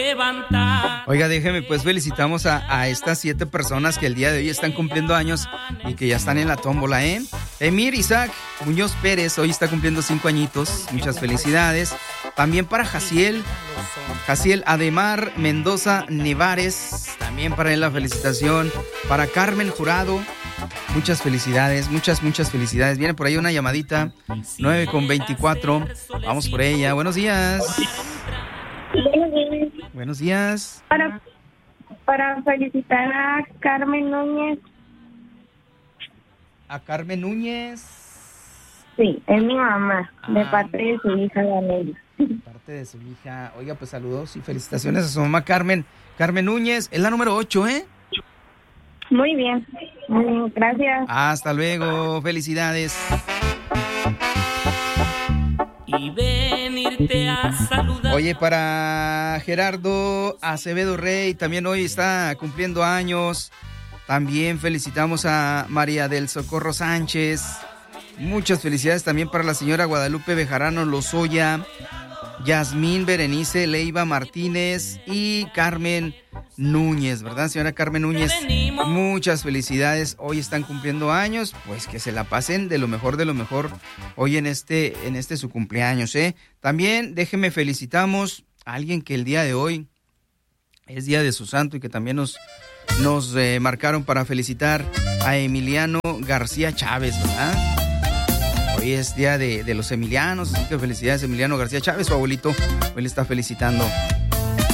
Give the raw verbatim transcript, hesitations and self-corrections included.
Oiga, déjeme pues felicitamos a, a estas siete personas que el día de hoy están cumpliendo años y que ya están en la tómbola, ¿eh? Emir Isaac Muñoz Pérez, hoy está cumpliendo cinco añitos, muchas felicidades. También para Jaciel, Jaciel Ademar Mendoza Nevares, también para él la felicitación. Para Carmen Jurado, muchas felicidades, muchas, muchas felicidades. Viene por ahí una llamadita, nueve con veinticuatro, vamos por ella. Buenos días. Buenos días. Buenos días. Para, para felicitar a Carmen Núñez. A Carmen Núñez. Sí, es mi mamá, ah, de parte de su hija Daniela. De parte de su hija. Oiga, pues saludos y felicitaciones a su mamá Carmen. Carmen Núñez, es la número ocho, ¿eh? Muy bien, muy bien, gracias. Hasta luego, felicidades. Y venirte a saludar. Oye, para Gerardo Acevedo Rey, también hoy está cumpliendo años. También felicitamos a María del Socorro Sánchez. Muchas felicidades también para la señora Guadalupe Bejarano Lozoya, Yasmín Berenice Leiva Martínez y Carmen Núñez, ¿verdad, señora Carmen Núñez? Muchas felicidades, hoy están cumpliendo años, pues que se la pasen de lo mejor de lo mejor hoy en este, en este su cumpleaños, ¿eh? También déjenme felicitamos a alguien que el día de hoy es día de su santo y que también nos, nos eh, marcaron para felicitar a Emiliano García Chávez, ¿verdad? Hoy es día de, de los Emilianos, así que felicidades Emiliano García Chávez, su abuelito, hoy le está felicitando.